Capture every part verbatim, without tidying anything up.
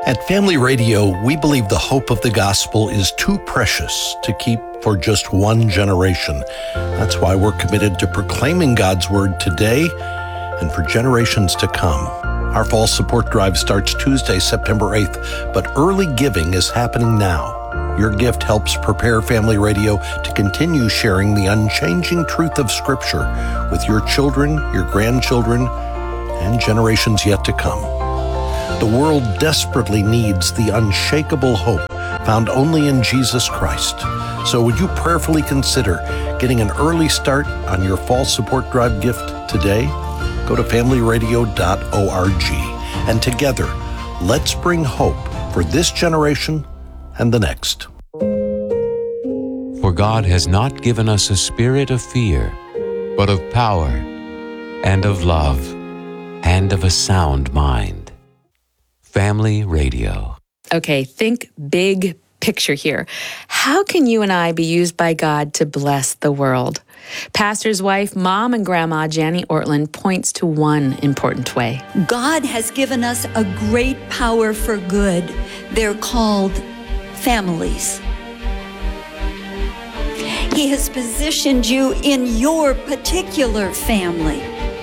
At Family Radio, we believe the hope of the gospel is too precious to keep for just one generation. That's why we're committed to proclaiming God's word today and for generations to come. Our fall support drive starts Tuesday, September eighth, but early giving is happening now. Your gift helps prepare Family Radio to continue sharing the unchanging truth of Scripture with your children, your grandchildren, and generations yet to come. The world desperately needs the unshakable hope found only in Jesus Christ. So would you prayerfully consider getting an early start on your fall support drive gift today? Go to family radio dot org, and together, let's bring hope for this generation and the next. For God has not given us a spirit of fear, but of power and of love and of a sound mind. Family Radio. Okay, think big picture here. How can you and I be used by God to bless the world? Pastor's wife, mom, and grandma, Janie Ortlund, points to one important way. God has given us a great power for good. They're called families. He has positioned you in your particular family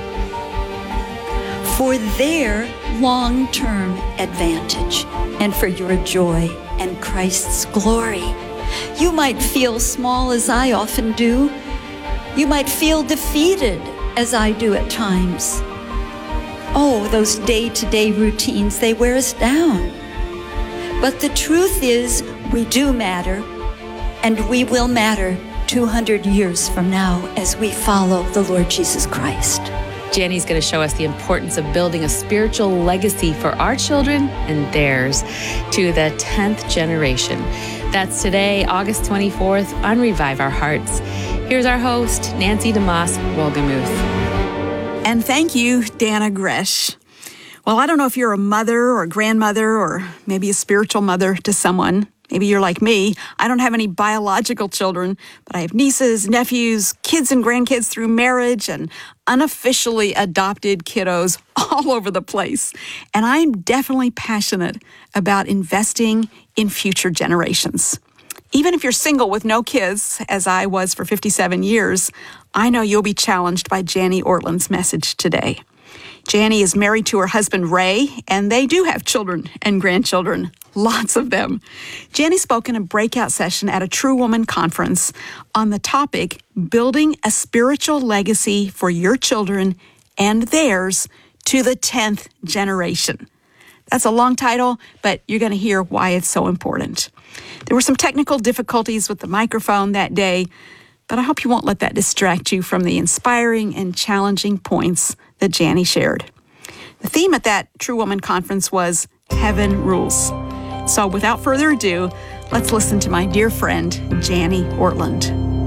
for their long-term advantage and for your joy and Christ's glory. You might feel small, as I often do. You might feel defeated, as I do at times. Oh, those day-to-day routines, they wear us down. But the truth is, we do matter, and we will matter two hundred years from now as we follow the Lord Jesus Christ. Jenny's going to show us the importance of building a spiritual legacy for our children and theirs to the tenth generation. That's today, August twenty-fourth, on Revive Our Hearts. Here's our host, Nancy DeMoss Wolgemuth. And thank you, Dana Gresh. Well, I don't know if you're a mother or a grandmother or maybe a spiritual mother to someone. Maybe you're like me. I don't have any biological children, but I have nieces, nephews, kids and grandkids through marriage, and unofficially adopted kiddos all over the place. And I'm definitely passionate about investing in future generations. Even if you're single with no kids, as I was for fifty-seven years, I know you'll be challenged by Janie Ortlund's message today. Janie is married to her husband, Ray, and they do have children and grandchildren, lots of them. Janie spoke in a breakout session at a True Woman conference on the topic, Building a Spiritual Legacy for Your Children and Theirs to the tenth Generation. That's a long title, but you're going to hear why it's so important. There were some technical difficulties with the microphone that day, but I hope you won't let that distract you from the inspiring and challenging points that Janie shared. The theme at that True Woman conference was Heaven Rules. So without further ado, let's listen to my dear friend, Janie Ortlund.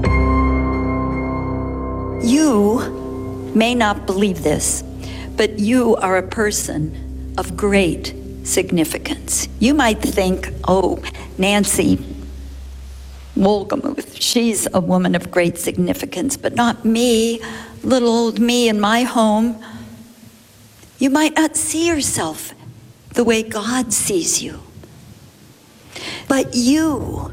You may not believe this, but you are a person of great significance. You might think, oh, Nancy Wolgemuth, she's a woman of great significance, but not me, little old me in my home. You might not see yourself the way God sees you. But you,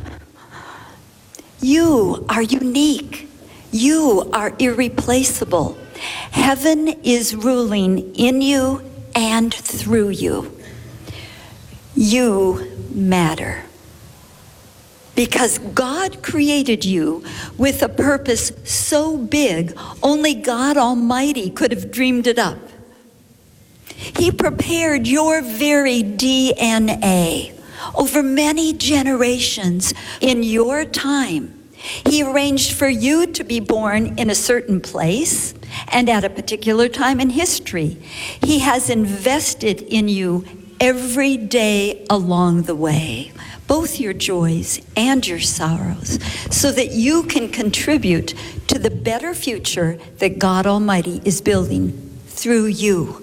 you are unique. You are irreplaceable. Heaven is ruling in you and through you. You matter. Because God created you with a purpose so big, only God Almighty could have dreamed it up. He prepared your very D N A over many generations in your time. He arranged for you to be born in a certain place and at a particular time in history. He has invested in you every day along the way, both your joys and your sorrows, so that you can contribute to the better future that God Almighty is building through you.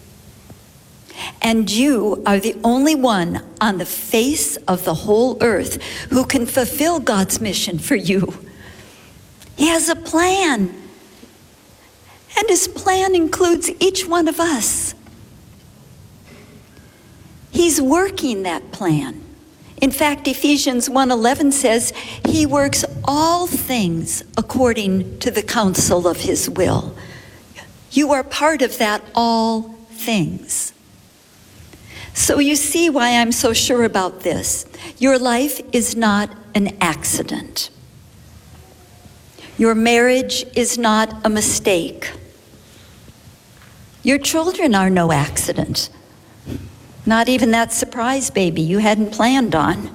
And you are the only one on the face of the whole earth who can fulfill God's mission for you. He has a plan, and his plan includes each one of us. He He's working that plan. In fact, Ephesians one eleven says, he works all things according to the counsel of his will. You are part of that all things. So you see why I'm so sure about this. Your life is not an accident. Your marriage is not a mistake. Your children are no accident. Not even that surprise baby you hadn't planned on.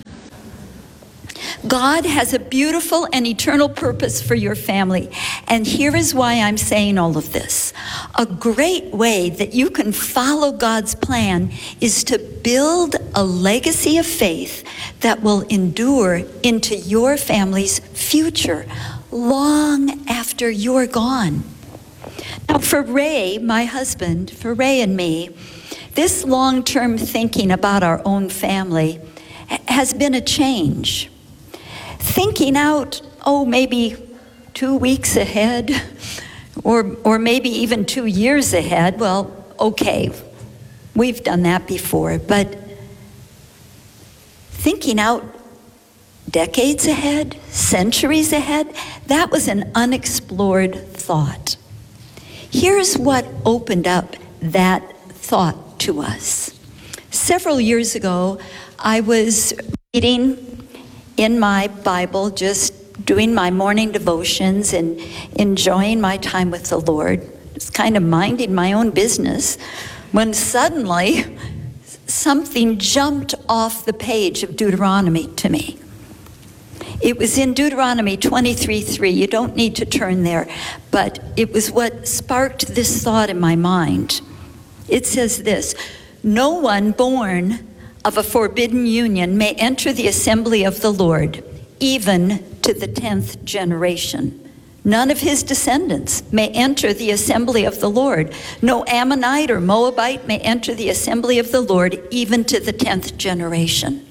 God has a beautiful and eternal purpose for your family. And here is why I'm saying all of this. A great way that you can follow God's plan is to build a legacy of faith that will endure into your family's future long after you're gone. Now, for Ray, my husband, for Ray and me, this long-term thinking about our own family has been a change. Thinking out, oh, maybe two weeks ahead, or or maybe even two years ahead, well, okay, we've done that before, but thinking out decades ahead, centuries ahead, that was an unexplored thought. Here's what opened up that thought to us. Several years ago, I was reading in my Bible, just doing my morning devotions and enjoying my time with the Lord, just kind of minding my own business, when suddenly something jumped off the page of Deuteronomy to me. It was in Deuteronomy twenty-three three. You don't need to turn there, but it was what sparked this thought in my mind. It says this, no one born of a forbidden union may enter the assembly of the Lord, even to the tenth generation. None of his descendants may enter the assembly of the Lord. No Ammonite or Moabite may enter the assembly of the Lord, even to the tenth generation.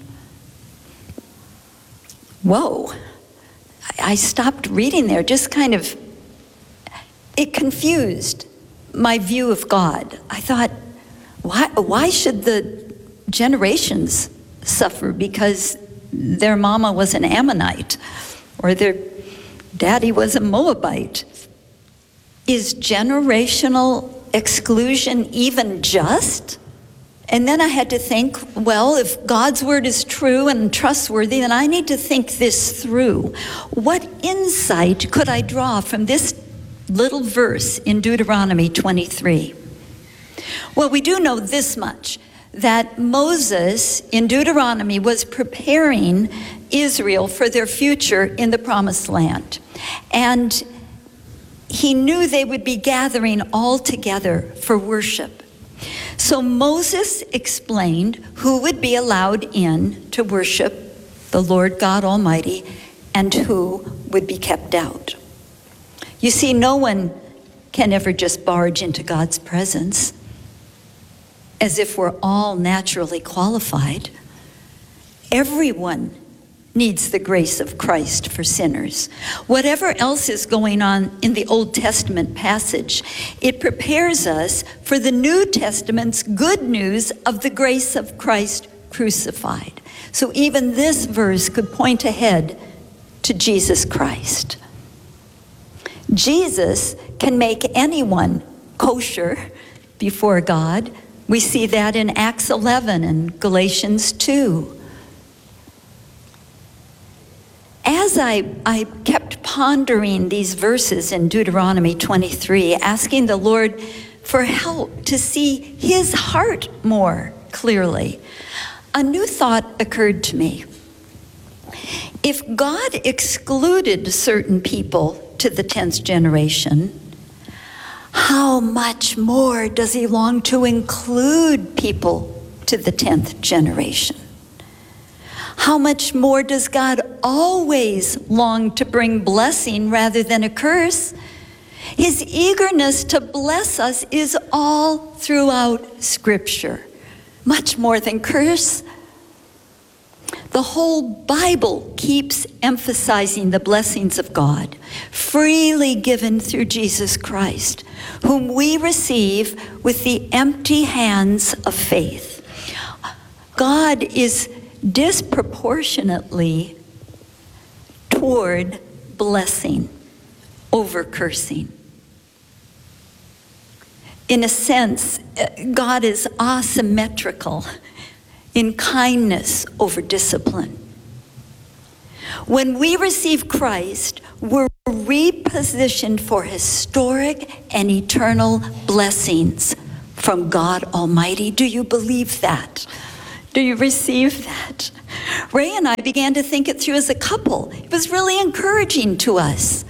Whoa. I stopped reading there, just kind of, it confused my view of God. I thought, why, why should the generations suffer because their mama was an Ammonite or their daddy was a Moabite? Is generational exclusion even just? And then I had to think, well, if God's word is true and trustworthy, then I need to think this through. What insight could I draw from this little verse in Deuteronomy twenty-three? Well, we do know this much, that Moses in Deuteronomy was preparing Israel for their future in the promised land. And he knew they would be gathering all together for worship. So Moses explained who would be allowed in to worship the Lord God Almighty and who would be kept out. You see, no one can ever just barge into God's presence as if we're all naturally qualified. Everyone needs the grace of Christ for sinners. Whatever else is going on in the Old Testament passage, it prepares us for the New Testament's good news of the grace of Christ crucified. So even this verse could point ahead to Jesus Christ. Jesus can make anyone kosher before God. We see that in Acts eleven and Galatians two. As I, I kept pondering these verses in Deuteronomy twenty-three, asking the Lord for help to see his heart more clearly, a new thought occurred to me. If God excluded certain people to the tenth generation, how much more does he long to include people to the tenth generation? How much more does God always long to bring blessing rather than a curse? His eagerness to bless us is all throughout Scripture, much more than curse. The whole Bible keeps emphasizing the blessings of God, freely given through Jesus Christ, whom we receive with the empty hands of faith. God is disproportionately toward blessing over cursing. In a sense, God is asymmetrical in kindness over discipline. When we receive Christ, we're repositioned for historic and eternal blessings from God Almighty. Do you believe that? Do you receive that? Ray and I began to think it through as a couple. It was really encouraging to us.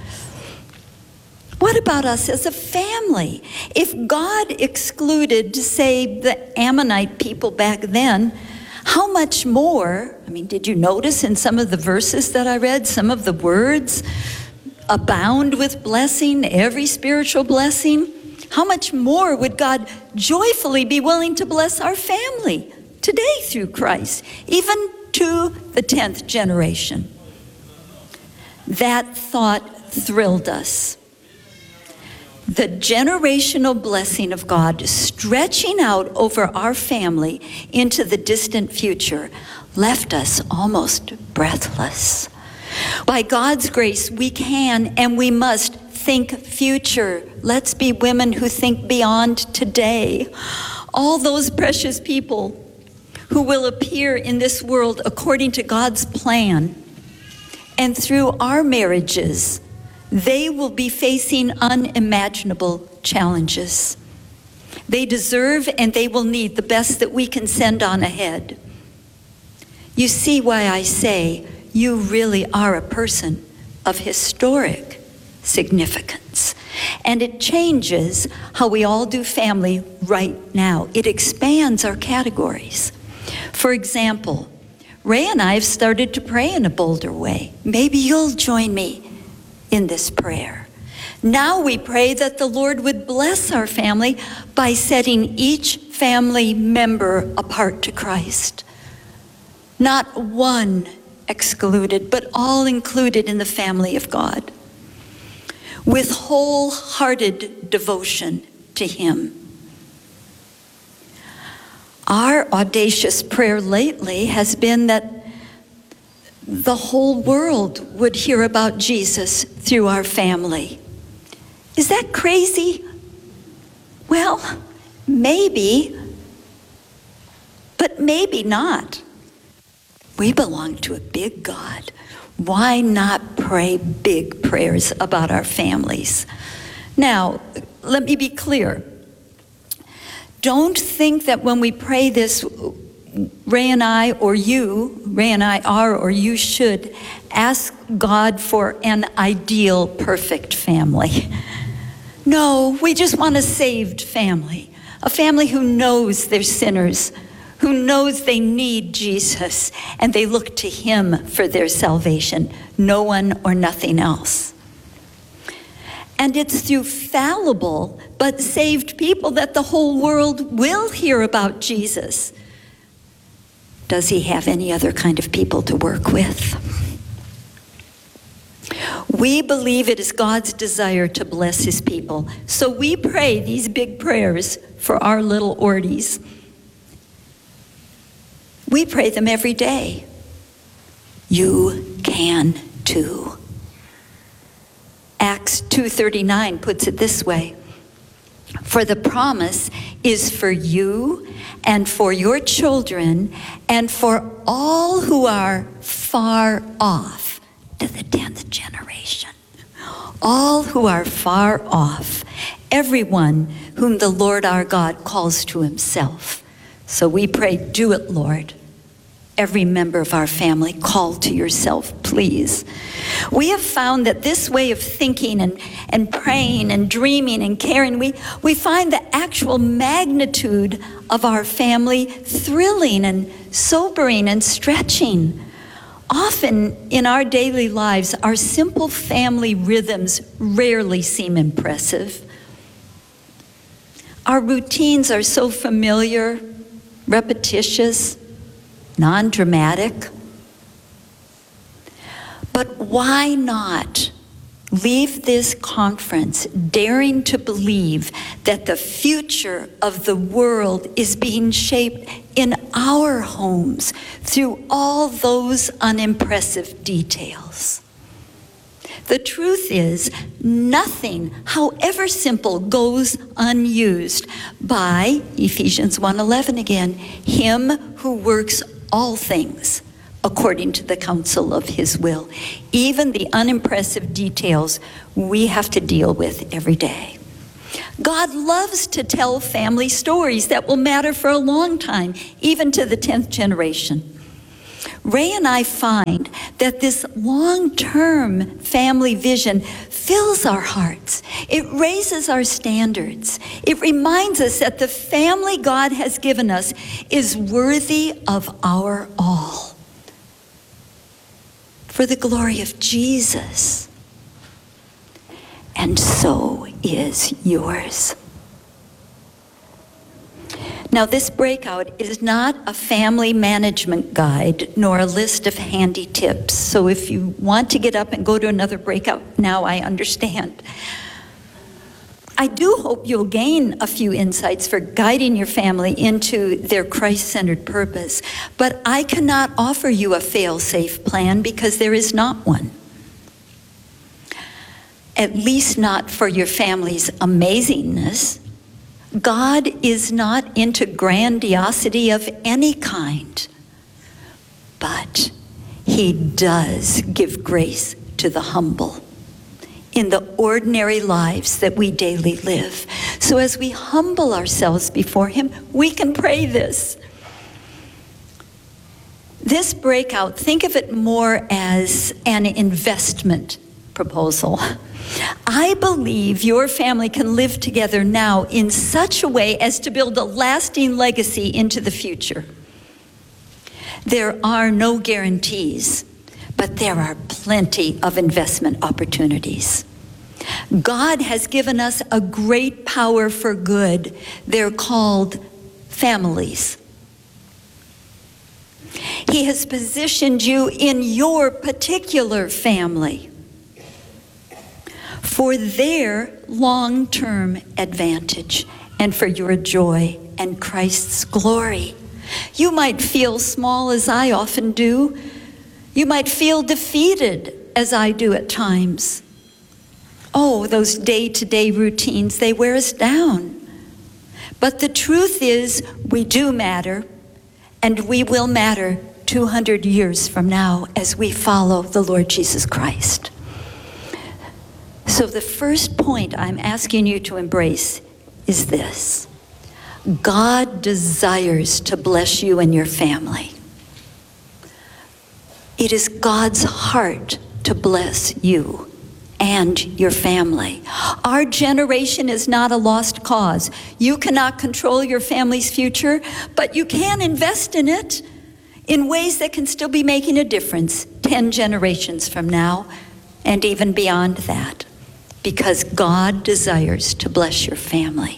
What about us as a family? If God excluded, say, the Ammonite people back then, how much more, I mean, did you notice in some of the verses that I read, some of the words abound with blessing, every spiritual blessing? How much more would God joyfully be willing to bless our family today through Christ, even to the tenth generation? That thought thrilled us. The generational blessing of God stretching out over our family into the distant future left us almost breathless. By God's grace, we can and we must think future. Let's be women who think beyond today. All those precious people who will appear in this world according to God's plan, and through our marriages, they will be facing unimaginable challenges. They deserve and they will need the best that we can send on ahead. You see why I say you really are a person of historic significance. And it changes how we all do family right now. It expands our categories. For example, Ray and I have started to pray in a bolder way. Maybe you'll join me in this prayer. Now we pray that the Lord would bless our family by setting each family member apart to Christ. Not one excluded, but all included in the family of God, with wholehearted devotion to Him. Our audacious prayer lately has been that the whole world would hear about Jesus through our family. Is that crazy? Well, maybe, but maybe not. We belong to a big God. Why not pray big prayers about our families? Now, let me be clear. Don't think that when we pray this, Ray and I, or you, Ray and I are, or you should, ask God for an ideal, perfect family. No, we just want a saved family, a family who knows they're sinners, who knows they need Jesus, and they look to Him for their salvation, no one or nothing else. And it's through fallible but saved people that the whole world will hear about Jesus. Does He have any other kind of people to work with? We believe it is God's desire to bless His people. So we pray these big prayers for our little Orties. We pray them every day. You can too. Acts two thirty-nine puts it this way: for the promise is for you and for your children and for all who are far off, to the tenth generation. All who are far off, everyone whom the Lord our God calls to Himself. So we pray, do it, Lord. Every member of our family, call to yourself, please. We have found that this way of thinking and, and praying and dreaming and caring, we, we find the actual magnitude of our family thrilling and sobering and stretching. Often in our daily lives, our simple family rhythms rarely seem impressive. Our routines are so familiar, repetitious, non-dramatic. But why not leave this conference daring to believe that the future of the world is being shaped in our homes through all those unimpressive details. The truth is, nothing, however simple, goes unused by, Ephesians one eleven again, him who works all things according to the counsel of his will. Even the unimpressive details we have to deal with every day. God loves to tell family stories that will matter for a long time, even to the tenth generation. Ray and I find that this long-term family vision fills our hearts. It raises our standards. It reminds us that the family God has given us is worthy of our all. For the glory of Jesus. And so is yours. Now, this breakout is not a family management guide nor a list of handy tips. So if you want to get up and go to another breakout now, I understand. I do hope you'll gain a few insights for guiding your family into their Christ-centered purpose. But I cannot offer you a fail-safe plan because there is not one. At least not for your family's amazingness. God is not into grandiosity of any kind, but he does give grace to the humble in the ordinary lives that we daily live. So as we humble ourselves before him, we can pray this. This breakout, think of it more as an investment proposal. I believe your family can live together now in such a way as to build a lasting legacy into the future. There are no guarantees, but there are plenty of investment opportunities. God has given us a great power for good. They're called families. He has positioned you in your particular family for their long-term advantage and for your joy and Christ's glory. You might feel small, as I often do. You might feel defeated, as I do at times. Oh, those day-to-day routines, they wear us down. But the truth is, we do matter, and we will matter two hundred years from now as we follow the Lord Jesus Christ. So the first point I'm asking you to embrace is this. God desires to bless you and your family. It is God's heart to bless you and your family. Our generation is not a lost cause. You cannot control your family's future, but you can invest in it in ways that can still be making a difference ten generations from now and even beyond that. Because God desires to bless your family.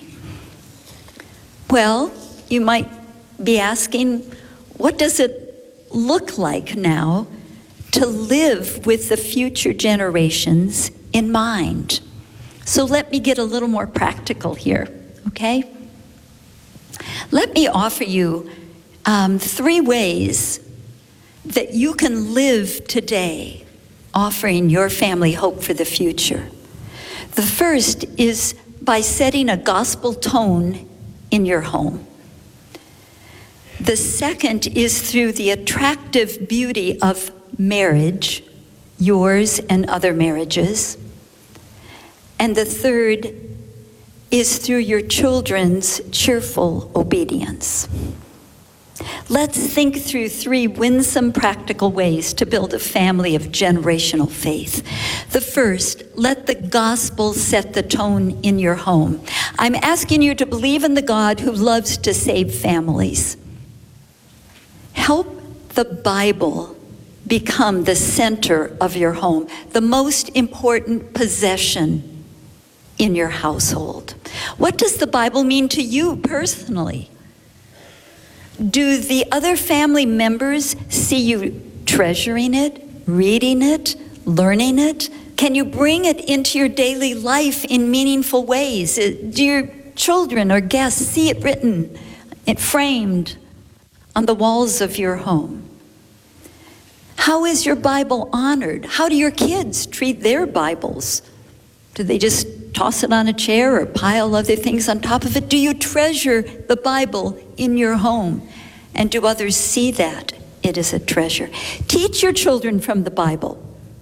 Well, you might be asking, what does it look like now to live with the future generations in mind? So let me get a little more practical here, okay? Let me offer you um, three ways that you can live today, offering your family hope for the future. The first is by setting a gospel tone in your home. The second is through the attractive beauty of marriage, yours and other marriages. And the third is through your children's cheerful obedience. Let's think through three winsome practical ways to build a family of generational faith. The first, let the gospel set the tone in your home. I'm asking you to believe in the God who loves to save families. Help the Bible become the center of your home, the most important possession in your household. What does the Bible mean to you personally? Do the other family members see you treasuring it, reading it, learning it? Can you bring it into your daily life in meaningful ways? Do your children or guests see it written, it framed on the walls of your home? How is your Bible honored? How do your kids treat their Bibles? Do they just toss it on a chair or pile other things on top of it? Do you treasure the Bible in your home? And do others see that it is a treasure? Teach your children from the Bible.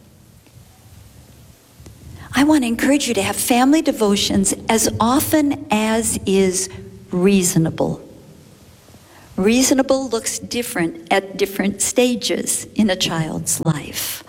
I want to encourage you to have family devotions as often as is reasonable. Reasonable looks different at different stages in a child's life.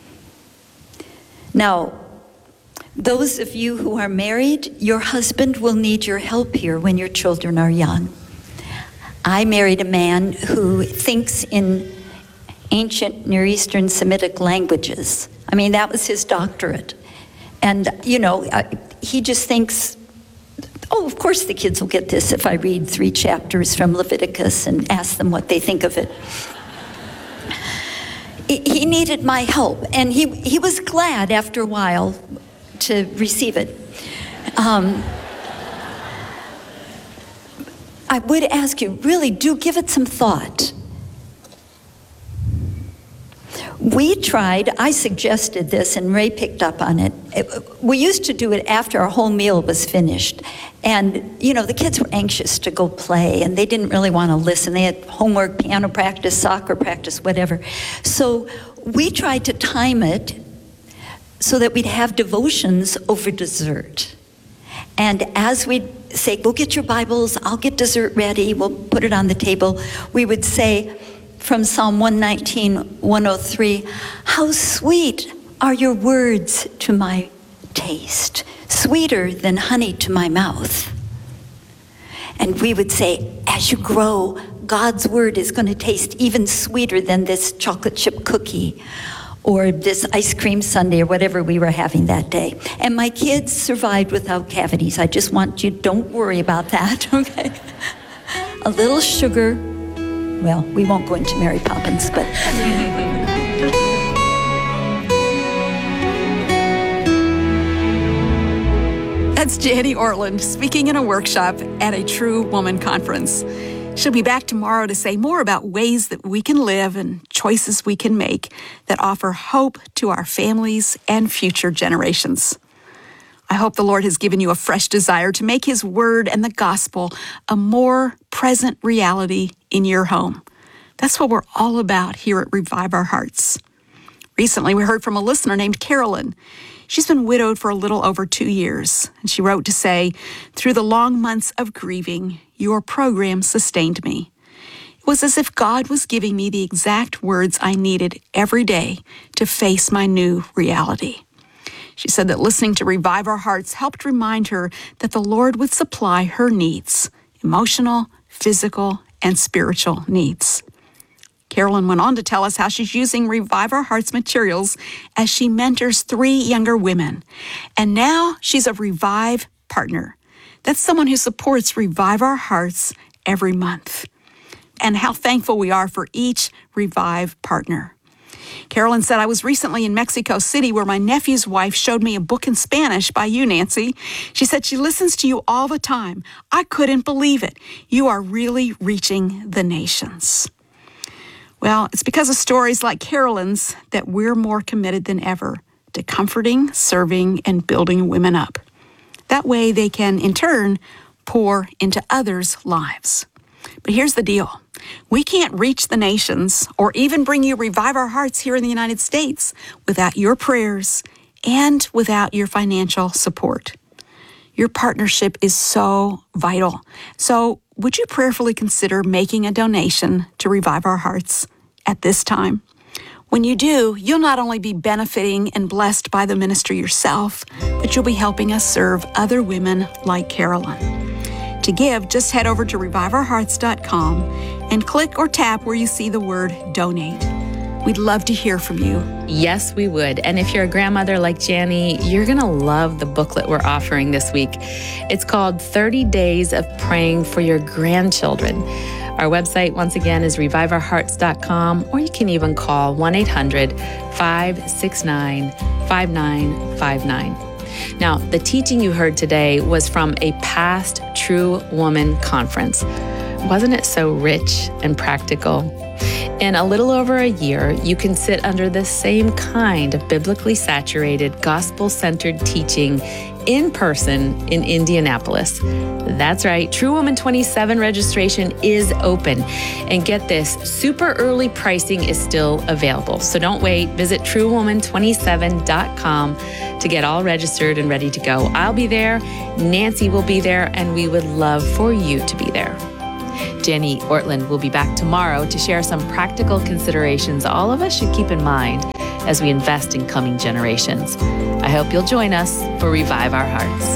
Now, those of you who are married, your husband will need your help here when your children are young. I married a man who thinks in ancient Near Eastern Semitic languages. I mean, that was his doctorate. And, you know, uh, he just thinks, oh, of course the kids will get this if I read three chapters from Leviticus and ask them what they think of it. He needed my help, and he, he was glad after a while to receive it. Um, I would ask you, really do give it some thought. We tried, I suggested this, and Ray picked up on it. We used to do it after our whole meal was finished. And, you know, the kids were anxious to go play, and they didn't really want to listen. They had homework, piano practice, soccer practice, whatever. So we tried to time it so that we'd have devotions over dessert. And as we'd say, go get your Bibles, I'll get dessert ready, we'll put it on the table, we would say, from Psalm one nineteen, one oh three, how sweet are your words to my taste, sweeter than honey to my mouth. And we would say, as you grow, God's word is going to taste even sweeter than this chocolate chip cookie or this ice cream sundae or whatever we were having that day. And my kids survived without cavities. I just want you, don't worry about that, okay? A little sugar. Well, we won't go into Mary Poppins, but... That's Janie Ortland speaking in a workshop at a True Woman conference. She'll be back tomorrow to say more about ways that we can live and choices we can make that offer hope to our families and future generations. I hope the Lord has given you a fresh desire to make His Word and the gospel a more present reality in your home. That's what we're all about here at Revive Our Hearts. Recently, we heard from a listener named Carolyn. She's been widowed for a little over two years, and she wrote to say, through the long months of grieving, your program sustained me. It was as if God was giving me the exact words I needed every day to face my new reality. She said that listening to Revive Our Hearts helped remind her that the Lord would supply her needs, emotional, physical, and spiritual needs. Carolyn went on to tell us how she's using Revive Our Hearts materials as she mentors three younger women. And now she's a Revive partner. That's someone who supports Revive Our Hearts every month. And how thankful we are for each Revive partner. Carolyn said, I was recently in Mexico City where my nephew's wife showed me a book in Spanish by you, Nancy. She said she listens to you all the time. I couldn't believe it. You are really reaching the nations. Well, it's because of stories like Carolyn's that we're more committed than ever to comforting, serving, and building women up. That way they can, in turn, pour into others' lives. But here's the deal. We can't reach the nations or even bring you Revive Our Hearts here in the United States without your prayers and without your financial support. Your partnership is so vital. So would you prayerfully consider making a donation to Revive Our Hearts at this time? When you do, you'll not only be benefiting and blessed by the ministry yourself, but you'll be helping us serve other women like Carolyn. To give, just head over to revive our hearts dot com and click or tap where you see the word donate. We'd love to hear from you. Yes, we would. And if you're a grandmother like Janie, you're going to love the booklet we're offering this week. It's called thirty days of Praying for Your Grandchildren. Our website, once again, is revive our hearts dot com, or you can even call one eight hundred, five six nine, five nine five nine. Now, the teaching you heard today was from a past True Woman conference. Wasn't it so rich and practical? In a little over a year, you can sit under the same kind of biblically saturated, gospel-centered teaching in person in Indianapolis. That's right, True Woman twenty-seven registration is open. And get this, super early pricing is still available. So don't wait. Visit true woman twenty-seven dot com to get all registered and ready to go. I'll be there, Nancy will be there, and we would love for you to be there. Jenny Ortland will be back tomorrow to share some practical considerations all of us should keep in mind as we invest in coming generations. I hope you'll join us for Revive Our Hearts.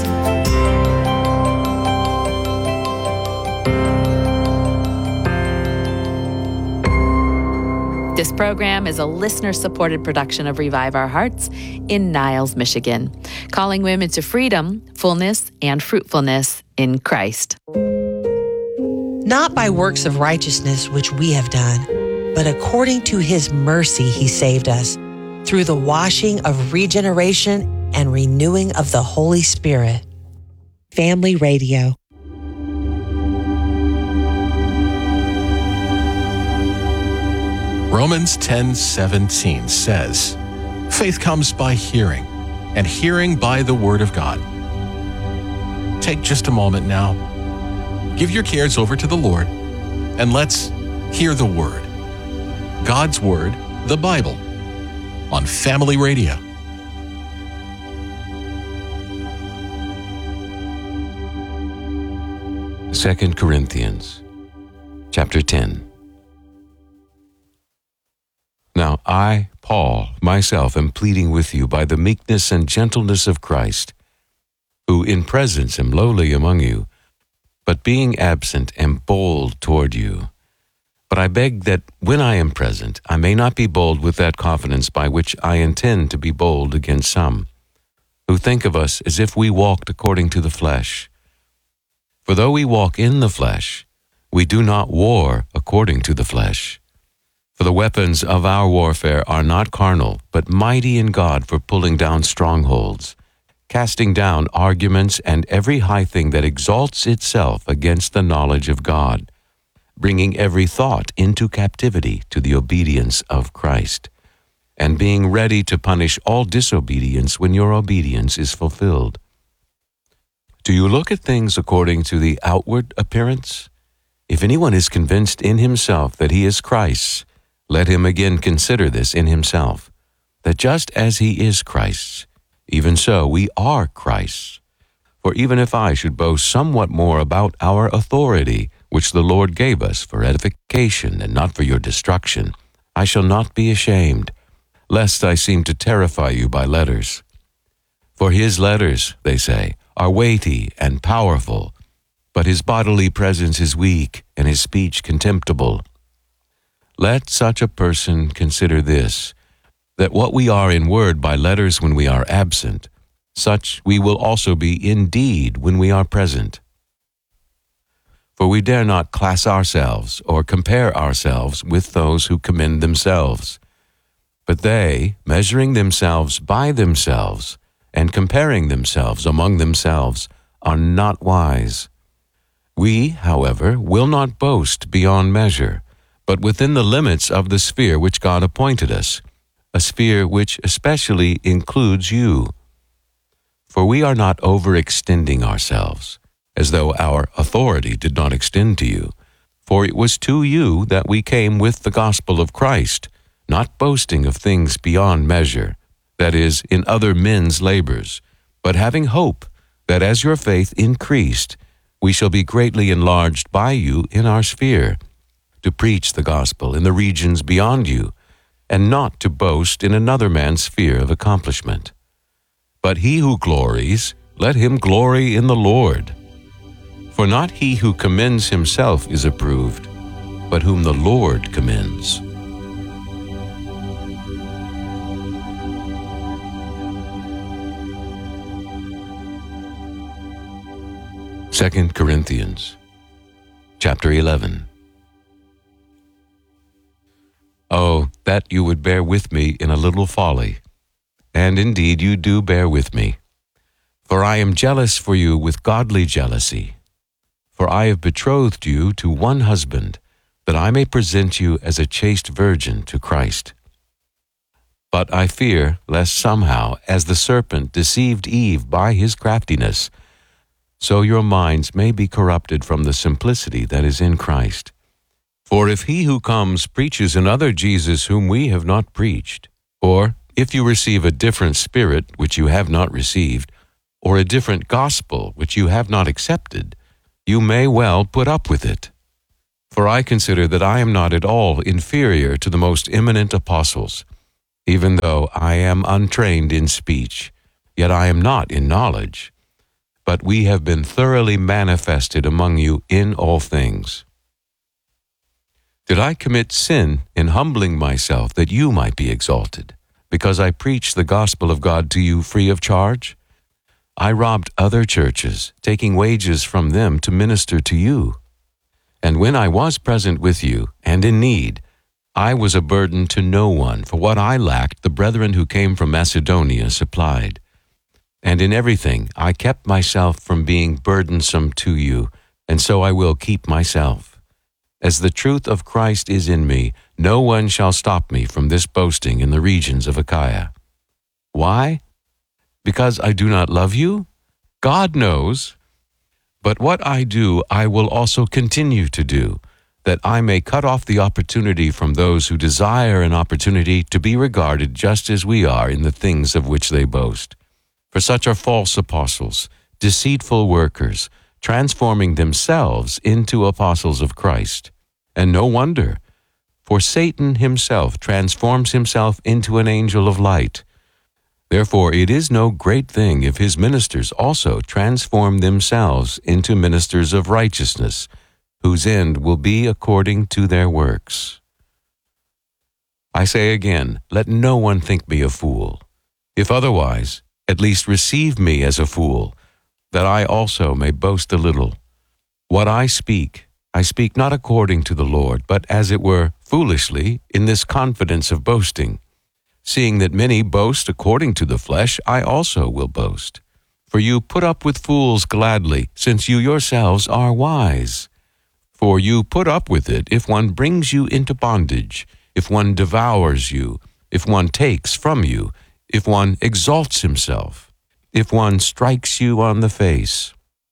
This program is a listener-supported production of Revive Our Hearts in Niles, Michigan, calling women to freedom, fullness, and fruitfulness in Christ. Not by works of righteousness which we have done, but according to his mercy he saved us, through the washing of regeneration and renewing of the Holy Spirit. Family Radio. Romans ten seventeen says, "Faith comes by hearing, and hearing by the Word of God." Take just a moment now. Give your cares over to the Lord, and let's hear the Word. God's Word, the Bible, on Family Radio. Second Corinthians, chapter ten. Now I, Paul, myself am pleading with you by the meekness and gentleness of Christ, who in presence am lowly among you, but being absent am bold toward you. But I beg that when I am present, I may not be bold with that confidence by which I intend to be bold against some, who think of us as if we walked according to the flesh. For though we walk in the flesh, we do not war according to the flesh. For the weapons of our warfare are not carnal, but mighty in God for pulling down strongholds, casting down arguments and every high thing that exalts itself against the knowledge of God, bringing every thought into captivity to the obedience of Christ, and being ready to punish all disobedience when your obedience is fulfilled. Do you look at things according to the outward appearance? If anyone is convinced in himself that he is Christ's, let him again consider this in himself, that just as he is Christ's, even so we are Christ's. For even if I should boast somewhat more about our authority, which the Lord gave us for edification and not for your destruction, I shall not be ashamed, lest I seem to terrify you by letters. For his letters, they say, are weighty and powerful, but his bodily presence is weak and his speech contemptible. Let such a person consider this, that what we are in word by letters when we are absent, such we will also be in deed when we are present. For we dare not class ourselves or compare ourselves with those who commend themselves. But they, measuring themselves by themselves and comparing themselves among themselves, are not wise. We, however, will not boast beyond measure, but within the limits of the sphere which God appointed us, a sphere which especially includes you. For we are not overextending ourselves, as though our authority did not extend to you. For it was to you that we came with the gospel of Christ, not boasting of things beyond measure, that is, in other men's labors, but having hope that as your faith increased, we shall be greatly enlarged by you in our sphere, to preach the gospel in the regions beyond you, and not to boast in another man's sphere of accomplishment. But he who glories, let him glory in the Lord. For not he who commends himself is approved, but whom the Lord commends. Second Corinthians, chapter eleven. that you would bear with me in a little folly. And indeed you do bear with me. For I am jealous for you with godly jealousy. For I have betrothed you to one husband, that I may present you as a chaste virgin to Christ. But I fear lest somehow, as the serpent deceived Eve by his craftiness, so your minds may be corrupted from the simplicity that is in Christ. For if he who comes preaches another Jesus whom we have not preached, or if you receive a different spirit which you have not received, or a different gospel which you have not accepted, you may well put up with it. For I consider that I am not at all inferior to the most eminent apostles. Even though I am untrained in speech, yet I am not in knowledge. But we have been thoroughly manifested among you in all things. Did I commit sin in humbling myself that you might be exalted, because I preached the gospel of God to you free of charge? I robbed other churches, taking wages from them to minister to you. And when I was present with you and in need, I was a burden to no one, for what I lacked the brethren who came from Macedonia supplied. And in everything I kept myself from being burdensome to you, and so I will keep myself. As the truth of Christ is in me, no one shall stop me from this boasting in the regions of Achaia. Why? Because I do not love you? God knows. But what I do, I will also continue to do, that I may cut off the opportunity from those who desire an opportunity to be regarded just as we are in the things of which they boast. For such are false apostles, deceitful workers, transforming themselves into apostles of Christ. And no wonder, for Satan himself transforms himself into an angel of light. Therefore it is no great thing if his ministers also transform themselves into ministers of righteousness, whose end will be according to their works. I say again, let no one think me a fool. If otherwise, at least receive me as a fool, that I also may boast a little. What I speak, I speak not according to the Lord, but as it were foolishly, in this confidence of boasting. Seeing that many boast according to the flesh, I also will boast. For you put up with fools gladly, since you yourselves are wise. For you put up with it if one brings you into bondage, if one devours you, if one takes from you, if one exalts himself, if one strikes you on the face.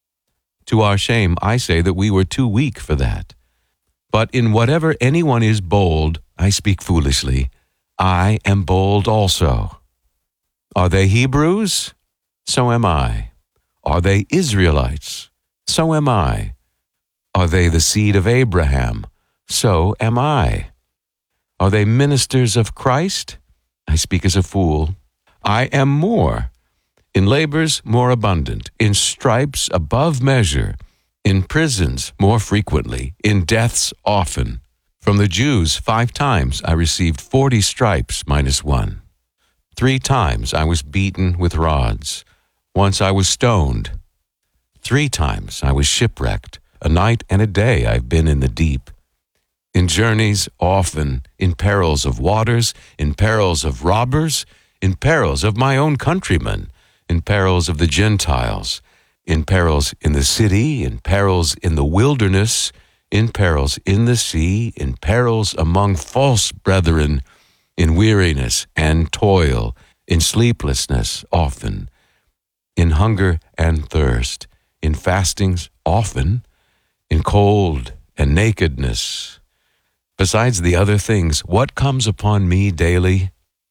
To our shame, I say that we were too weak for that. But in whatever anyone is bold, I speak foolishly, I am bold also. Are they Hebrews? So am I. Are they Israelites? So am I. Are they the seed of Abraham? So am I. Are they ministers of Christ? I speak as a fool. I am more. In labors more abundant, in stripes above measure, in prisons more frequently, in deaths often. From the Jews five times I received forty stripes minus one. Three times I was beaten with rods. Once I was stoned. Three times I was shipwrecked. A night and a day I've been in the deep. In journeys often, in perils of waters, in perils of robbers, in perils of my own countrymen, in perils of the Gentiles, in perils in the city, in perils in the wilderness, in perils in the sea, in perils among false brethren, in weariness and toil, in sleeplessness often, in hunger and thirst, in fastings often, in cold and nakedness. Besides the other things, what comes upon me daily?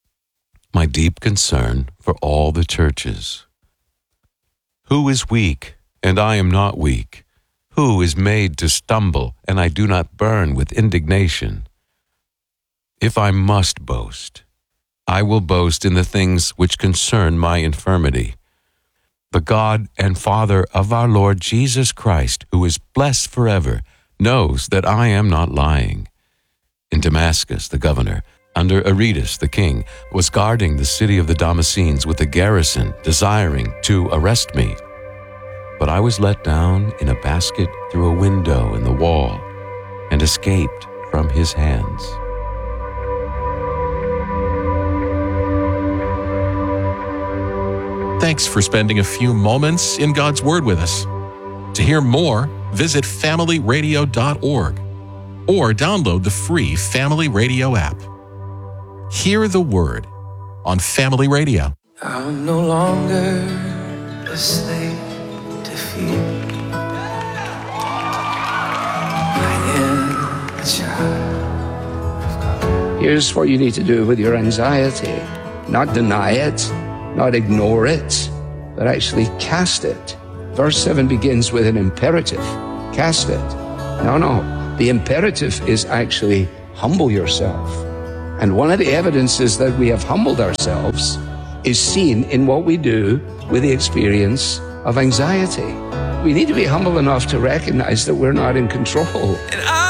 My deep concern for all the churches. Who is weak, and I am not weak? Who is made to stumble, and I do not burn with indignation? If I must boast, I will boast in the things which concern my infirmity. The God and Father of our Lord Jesus Christ, who is blessed forever, knows that I am not lying. In Damascus, the governor, under Aretas the king, was guarding the city of the Damascenes with a garrison, desiring to arrest me. But I was let down in a basket through a window in the wall and escaped from his hands. Thanks for spending a few moments in God's Word with us. To hear more, visit family radio dot org or download the free Family Radio app. Hear the Word on Family Radio. I'm no longer a slave to fear. I am a child. Here's what you need to do with your anxiety. Not deny it, not ignore it, but actually cast it. Verse seven begins with an imperative. Cast it. No, no. The imperative is actually humble yourself. And one of the evidences that we have humbled ourselves is seen in what we do with the experience of anxiety. We need to be humble enough to recognize that we're not in control. And I